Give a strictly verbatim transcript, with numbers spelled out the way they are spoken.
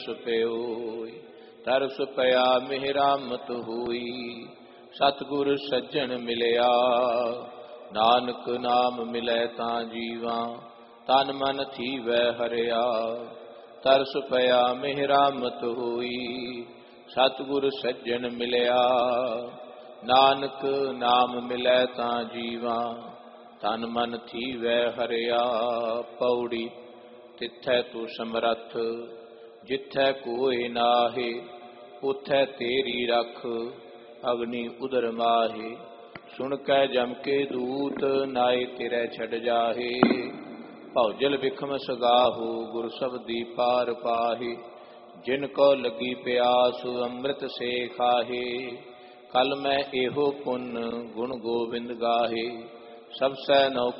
ਸੁਪਿਓਈ। ਤਰਸ ਪਿਆ ਮਿਹਰਾਮਤ ਹੋਈ, ਸਤਿਗੁਰ ਸੱਜਣ ਮਿਲਿਆ। ਨਾਨਕ ਨਾਮ ਮਿਲੈ ਤਾਂ ਜੀਵਾਂ, ਤਨ ਮਨ ਥੀਵੈ ਹਰਿਆ। ਤਰਸ ਪਿਆ ਮਿਹਰਾਮਤ ਹੋਈ, ਸਤਿਗੁਰ ਸੱਜਣ ਮਿਲਿਆ। ਨਾਨਕ ਨਾਮ ਮਿਲੈ ਤਾਂ ਜੀਵਾਂ, ਤਨ ਮਨ ਥੀਵੈ ਹਰਿਆ। ਪੌੜੀ। ਤਿੱਥੈ ਤੂੰ ਸਮਰੱਥ, ਜਿੱਥੈ ਕੋਇ ਨਾਹੇ। ਉਥੈ ਤੇਰੀ ਰਖ, ਅਗਨੀ ਉਦਰ ਮਾਹੇ। ਸੁਣ ਕੈ ਜਮ ਕੇ ਦੂਤ, ਨਾਏ ਤੇਰੇ ਛੱਡ ਜਾਹੇ। ਭਉਜਲ ਬਿਖਮ ਸਗਾਹੋ, ਗੁਰ ਸਬਦੀ ਪਾਰ ਪਾਹੇ। ਜਿਨ ਕੋ ਲੱਗੀ ਪਿਆਸ, ਅੰਮ੍ਰਿਤ ਸੇ ਖਾਹੇ। ਕਲ ਮੈਂ ਇਹੋ ਪੁੰਨ, ਗੁਣ ਗੋਬਿੰਦ ਗਾਹੇ। ਸਭ ਸੈ ਨੌ